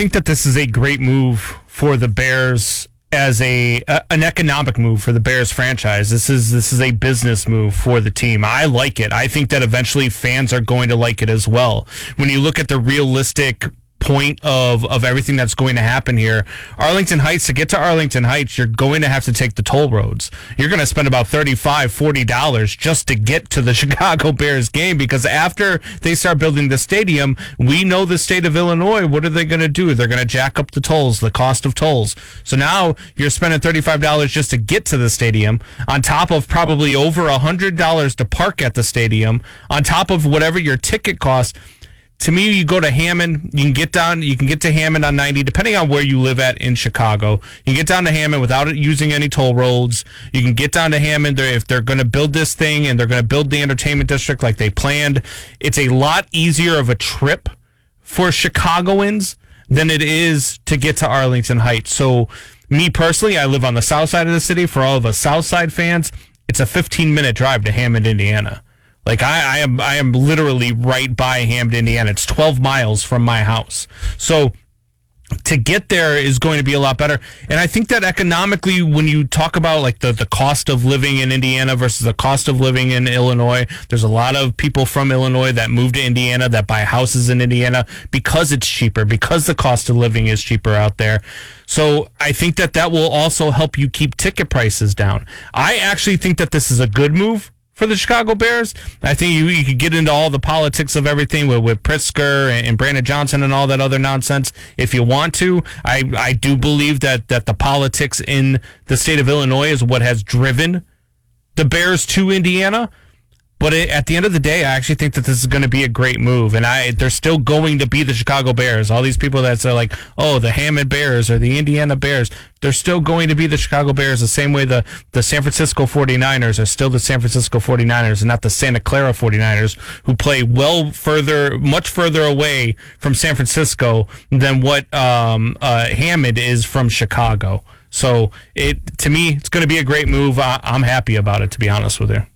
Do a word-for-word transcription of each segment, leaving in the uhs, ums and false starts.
think that this is a great move for the Bears as a, a an economic move for the Bears franchise. This is this is a business move for the team. I like it. I think that eventually fans are going to like it as well. When you look at the realistic point of of everything that's going to happen here, Arlington Heights, to get to Arlington Heights, you're going to have to take the toll roads. You're going to spend about thirty-five dollars, forty dollars just to get to the Chicago Bears game, because after they start building the stadium, we know the state of Illinois, what are they going to do? They're going to jack up the tolls, the cost of tolls. So now you're spending thirty-five dollars just to get to the stadium, on top of probably over one hundred dollars to park at the stadium, on top of whatever your ticket costs. To me, you go to Hammond, you can get down, you can get to Hammond on ninety, depending on where you live at in Chicago. You can get down to Hammond without using any toll roads. You can get down to Hammond if they're going to build this thing and they're going to build the entertainment district like they planned. It's a lot easier of a trip for Chicagoans than it is to get to Arlington Heights. So, me personally, I live on the south side of the city. For all of us south side fans, it's a fifteen-minute drive to Hammond, Indiana. Like, I, I am I am literally right by Hammond, Indiana. It's twelve miles from my house. So to get there is going to be a lot better. And I think that economically, when you talk about like the, the cost of living in Indiana versus the cost of living in Illinois, there's a lot of people from Illinois that move to Indiana that buy houses in Indiana because it's cheaper, because the cost of living is cheaper out there. So I think that that will also help you keep ticket prices down. I actually think that this is a good move for the Chicago Bears. I think you, you could get into all the politics of everything with, with Pritzker and, and Brandon Johnson and all that other nonsense if you want to. I, I do believe that, that the politics in the state of Illinois is what has driven the Bears to Indiana. But it, at the end of the day, I actually think that this is going to be a great move, and I they're still going to be the Chicago Bears. All these people that say like, oh, the Hammond Bears or the Indiana Bears, they're still going to be the Chicago Bears the same way the, the San Francisco forty-niners are still the San Francisco forty-niners and not the Santa Clara forty-niners, who play well further, much further away from San Francisco than what um, uh, Hammond is from Chicago. So it to me, it's going to be a great move. I, I'm happy about it, to be honest with you.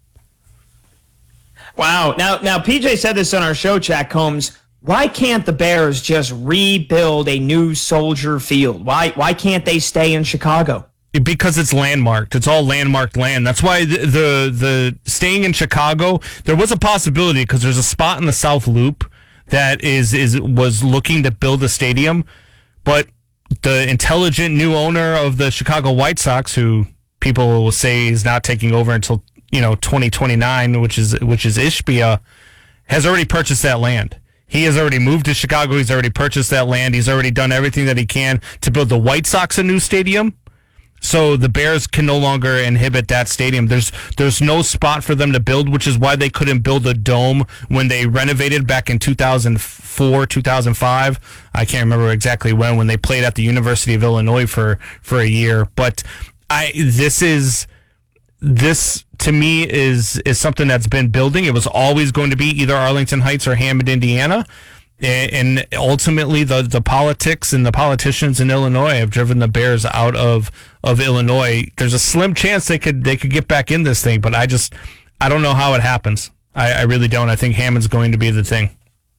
Wow. Now, now P J said this on our show, Jack Combs. Why can't the Bears just rebuild a new Soldier Field? Why why can't they stay in Chicago? Because it's landmarked. It's all landmarked land. That's why the the, the staying in Chicago, there was a possibility because there's a spot in the South Loop that is is was looking to build a stadium, but the intelligent new owner of the Chicago White Sox, who people will say is not taking over until you know, twenty twenty-nine, which is which is Ishbia, has already purchased that land. He has already moved to Chicago. He's already purchased that land. He's already done everything that he can to build the White Sox a new stadium. So the Bears can no longer inhibit that stadium. There's there's no spot for them to build, which is why they couldn't build a dome when they renovated back in two thousand four, two thousand five. I can't remember exactly when, when they played at the University of Illinois for, for a year. But I this is... This, to me, is is something that's been building. It was always going to be either Arlington Heights or Hammond, Indiana. And ultimately, the, the politics and the politicians in Illinois have driven the Bears out of, of Illinois. There's a slim chance they could they could get back in this thing, but I just I don't know how it happens. I, I really don't. I think Hammond's going to be the thing.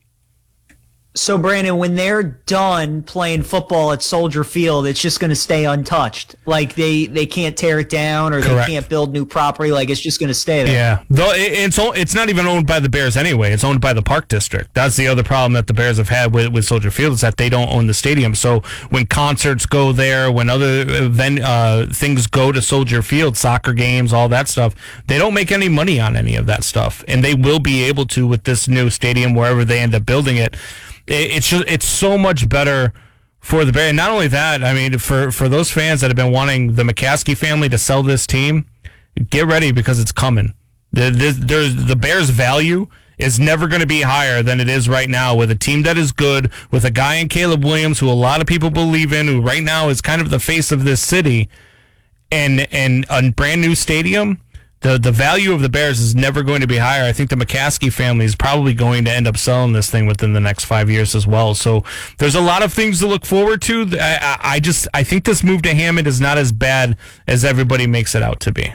So, Brandon, when they're done playing football at Soldier Field, it's just going to stay untouched. Like, they, they can't tear it down or Correct. They can't build new property. Like, it's just going to stay there. Yeah. Though it, it's it's not even owned by the Bears anyway. It's owned by the Park District. That's the other problem that the Bears have had with, with Soldier Field, is that they don't own the stadium. So when concerts go there, when other event, uh, things go to Soldier Field, soccer games, all that stuff, they don't make any money on any of that stuff. And they will be able to with this new stadium, wherever they end up building it. It's just, it's so much better for the Bears. And not only that, I mean, for, for those fans that have been wanting the McCaskey family to sell this team, get ready because it's coming. The, the, the Bears' value is never going to be higher than it is right now with a team that is good, with a guy in Caleb Williams who a lot of people believe in, who right now is kind of the face of this city, and, and a brand new stadium. The the value of the Bears is never going to be higher. I think the McCaskey family is probably going to end up selling this thing within the next five years as well. So there's a lot of things to look forward to. I, I just I think this move to Hammond is not as bad as everybody makes it out to be.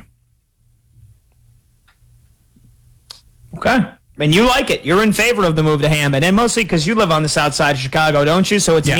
Okay. And you like it. You're in favor of the move to Hammond, and mostly because you live on the south side of Chicago, don't you? So it's yeah.